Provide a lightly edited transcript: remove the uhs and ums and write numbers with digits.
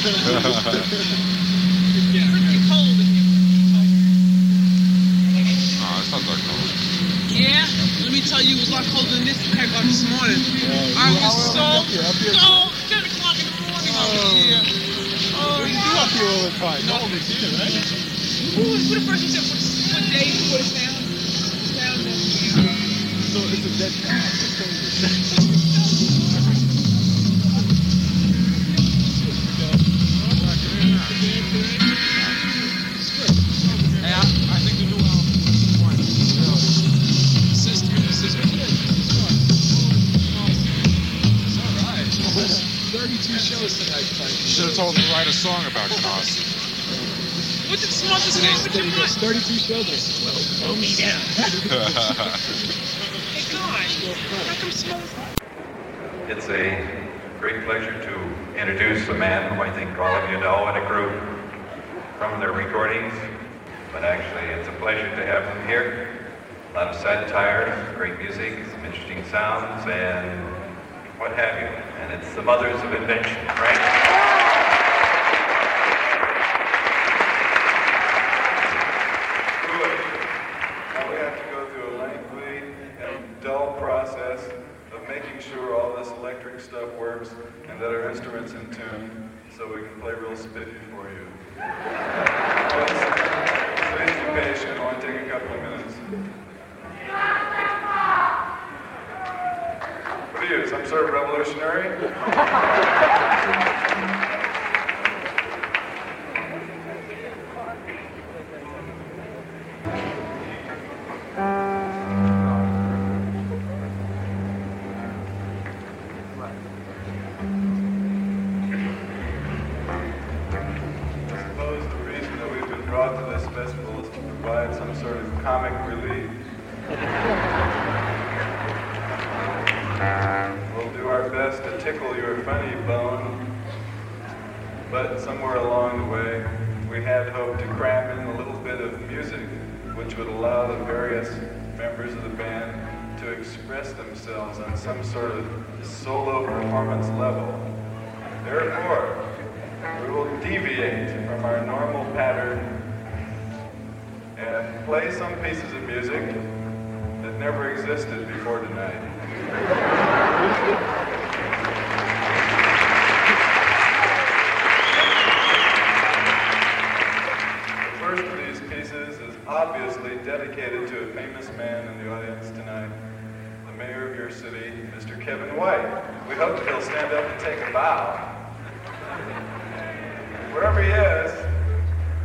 Pretty cold in here. Oh, it's not that cold. Yeah? Let me tell you, it was a lot colder than this heck this morning. I was so 10 o'clock in the morning over here. Oh, you do up here all the time. No, they did, right? Who the person said what day before the sound? So it's a dead cat. Hey, I think the new album is fine. Sister. It's all right. 32 shows tonight. You should have told him to write a song about Canarsie. What the smartest wrong with your mind? 32 shows. Slow me down. Hey, God. How come smoke? It's a great pleasure to introduce a man who I think all of you know in a group from their recordings, but actually it's a pleasure to have him here. A lot of satire, great music, some interesting sounds, and what have you. And it's the mothers of invention, right? Now we have to go through a lengthy and dull process of making sure all this electric stuff works and that our instrument's in tune so we can play real spiffy for you. Please be patient, it'll only take a couple of minutes. What are you, some sort of revolutionary? Brought to this festival is to provide some sort of comic relief. We'll do our best to tickle your funny bone, but somewhere along the way, we had hoped to cram in a little bit of music, which would allow the various members of the band to express themselves on some sort of solo performance level. Therefore, we will deviate from our normal pattern and play some pieces of music that never existed before tonight. The first of these pieces is obviously dedicated to a famous man in the audience tonight, the mayor of your city, Mr. Kevin White. We hope that he'll stand up and take a bow. Wherever he is,